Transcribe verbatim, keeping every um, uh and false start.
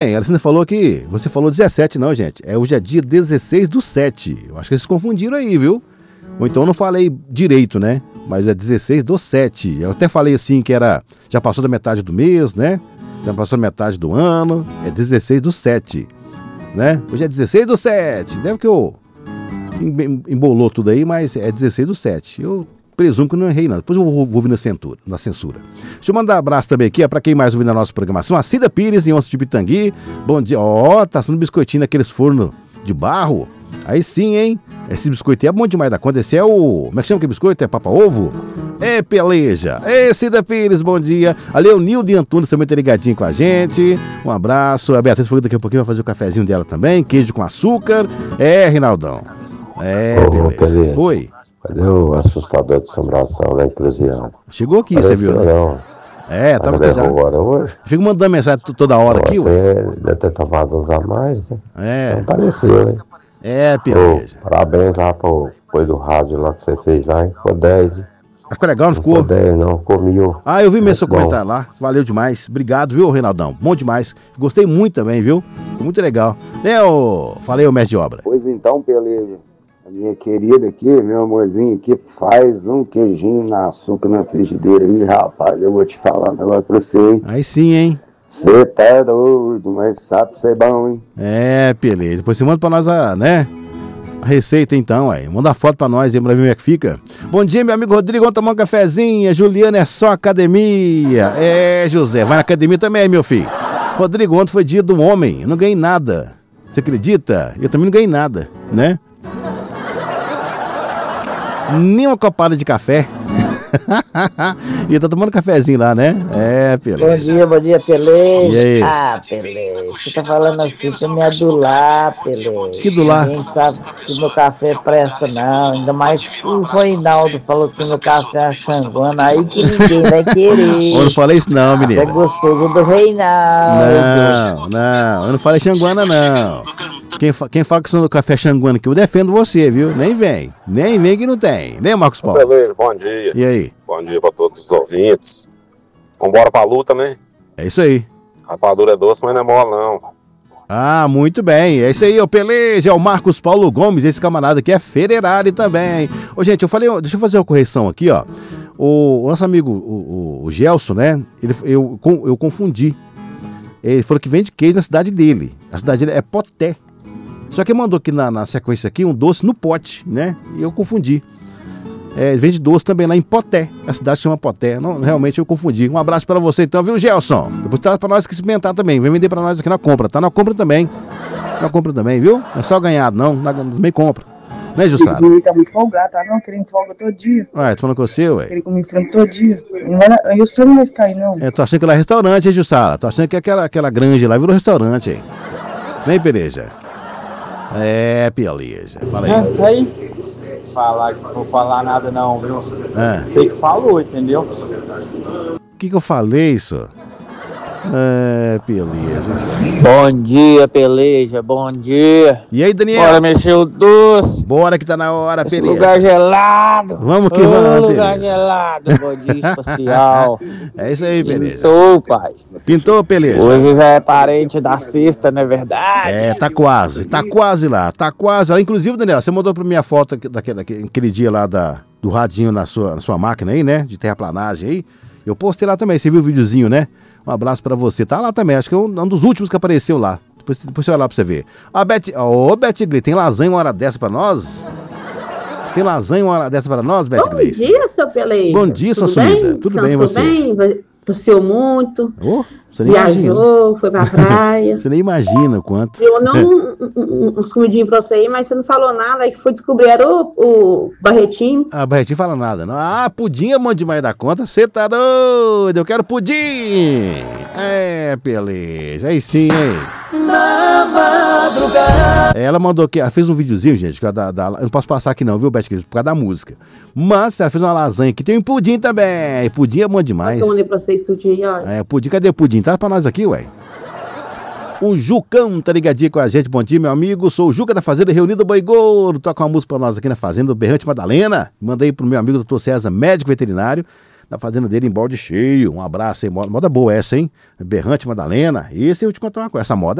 bem, a Alessandra falou que você falou dezessete, não, gente. É, hoje é dia dezesseis do sete. Eu acho que eles confundiram aí, viu? Ou então eu não falei direito, né? Mas é dezesseis do sete. Eu até falei assim que era... Já passou da metade do mês, né? Já passou da metade do ano. É dezesseis do sete, né? Hoje é dezesseis do sete. Deve que eu... Embolou tudo aí, mas é dezesseis do sete. Eu presumo que não errei, não. Depois eu vou, vou ouvir na censura, na censura. Deixa eu mandar um abraço também aqui, para quem mais ouviu na nossa programação. A Cida Pires, em Onça de Pitangui. Bom dia. Ó, oh, tá sendo biscoitinho naqueles fornos de barro. Aí sim, hein? Esse biscoito é bom demais da conta. Esse é o... Como é que chama aquele biscoito? É papa-ovo? É peleja. Ê, Cida Pires, bom dia. A Leonilde Antunes também tá ligadinho com a gente. Um abraço. A Beatriz falou que daqui a pouquinho vai fazer o cafezinho dela também. Queijo com açúcar. É, Rinaldão. É, Ô, beleza. Oi. Cadê o assustador de assombração da Eclesial? Chegou aqui, Apareceu, você viu, né? Não. É, tava aqui já. Agora hoje? Fico mandando mensagem toda hora aqui, ué. Deve ter tomado uns a mais, né? É. Não apareceu, né? É, peleja. Ô, parabéns lá pro coisa do rádio lá que você fez lá, hein? Ficou dez, hein? Ficou legal, não ficou? Ficou dez, não. Ficou mil. Ah, eu vi mesmo seu comentário lá. Valeu demais. Obrigado, viu, Reinaldão? Bom demais. Gostei muito também, viu? Ficou muito legal. Né, ô... Falei, o mestre de obra. Pois então, peleja. A minha querida aqui, meu amorzinho aqui, faz um queijinho na açúcar na frigideira aí, rapaz. Eu vou te falar um negócio pra você, hein? Aí sim, hein? Você tá doido, mas sabe ser bom, hein? É, beleza. Depois você manda pra nós a, né? A receita então, aí. Manda foto pra nós aí pra ver como é que fica. Bom dia, meu amigo Rodrigo. Vamos tomar um cafezinho. Juliana é só academia. É, José. Vai na academia também, meu filho. Rodrigo, ontem foi dia do homem. Eu não ganhei nada. Você acredita? Eu também não ganhei nada, né? Nem uma copada de café. E tá tomando cafezinho lá, né? É, Pelé. Bom dia, bom dia, Pelé. E aí? Ah, Pelé, você tá falando assim pra me adular, Pelé. Que adular? Ninguém sabe que meu café presta, não. Ainda mais que o Reinaldo falou que meu café é xanguana, aí que ninguém vai querer. Eu não falei isso não, menina. É gostoso do Reinaldo. Não, não, eu não falei xanguana, não. Quem, fa quem fala que sou do café xanguana aqui, eu defendo você, viu? Nem vem. Nem vem que não tem. Nem Marcos Paulo. Beleza, bom dia. E aí? Bom dia pra todos os ouvintes. Vambora pra luta, né? É isso aí. A rapadura é doce, mas não é mole, não. Ah, muito bem. É isso aí, o Peleja, é o Marcos Paulo Gomes. Esse camarada aqui é Ferrari também. Ô, gente, eu falei, deixa eu fazer uma correção aqui, ó. O, o nosso amigo, o, o, o Gelson, né? Ele, eu, eu confundi. Ele falou que vende queijo na cidade dele. A cidade dele é Poté. Só que ele mandou aqui na, na sequência aqui um doce no pote, né? E eu confundi. É, vende doce também lá em Poté. A cidade chama Poté. Não, realmente eu confundi. Um abraço para você então, viu, Gelson? Depois traz para nós que experimentar também. Vem vender para nós aqui na compra, tá? Na compra também. Na compra também, viu? Não é só ganhado, não. Na, também compra. Né, Jussara? Ele tá muito folgado, tá? Não, querendo folga todo dia. Ué, tô falando com você, ué. Queria comer frango todo dia. Não vai, aí os frangos não vai ficar aí, não. É, tô achando que lá é restaurante, hein, Jussara? Tô achando que aquela, aquela grande lá virou restaurante, hein? Vem, Pereja. É, Peleja. Fala aí. É, aí, falar que se for falar nada não, viu? É. Sei que falou, entendeu? O que que eu falei, isso? É, Peleja. Bom dia, Peleja, bom dia. E aí, Daniel? Bora mexer o doce. Bora que tá na hora, Esse Peleja. lugar gelado. Vamos que Ô, vamos, lugar Peleja. gelado, bom dia espacial. É isso aí, Peleja. Pintou, pai. Pintou, Peleja. Hoje já é parente da sexta, não é verdade? É, tá quase, tá quase lá, tá quase lá. Inclusive, Daniel, você mandou pra mim a foto daquele, daquele, daquele dia lá da, do radinho na sua, na sua máquina aí, né? De terraplanagem aí. Eu postei lá também, você viu o videozinho, né? Um abraço pra você. Tá lá também, acho que é um, um dos últimos que apareceu lá. Depois, depois você vai lá pra você ver. A Beth, ô, Beth Gleice, tem lasanha uma hora dessa pra nós? Tem lasanha uma hora dessa pra nós, Beth Bom Gleice? dia, seu Peleja. Bom dia, sua Tudo sumida. bem? Tudo bem, Descansou você? bem? Passeou muito? Oh, você nem imagina. Viajou, foi pra praia. Você nem imagina o quanto. Eu não um, um, uns comidinhos pra você aí, mas você não falou nada. Aí que foi descobrir, era o, o Barretinho. Ah, Barretinho fala nada, não. Ah, pudim é bom demais da conta. Você tá doido? Eu quero pudim. É, Peleja. Aí sim, hein? Na madrugada. Ela mandou aqui, ela fez um videozinho, gente, que é da, da, eu não posso passar aqui não, viu, Beth, por causa da música. Mas ela fez uma lasanha aqui, tem um pudim também. Pudim é bom demais. Eu mandei pra vocês tudinho, olha. É, pudim, cadê o pudim? Traz pra nós aqui, ué. O Jucão tá ligadinho com a gente. Bom dia, meu amigo. Sou o Juca da Fazenda Reunido Boi Gordo. Toca uma música pra nós aqui na Fazenda do Berrante Madalena. Mandei pro meu amigo doutor César, médico veterinário, na fazenda dele em balde cheio. Um abraço aí. Moda boa essa, hein? Berrante Madalena. Esse eu te contar uma coisa. Essa moda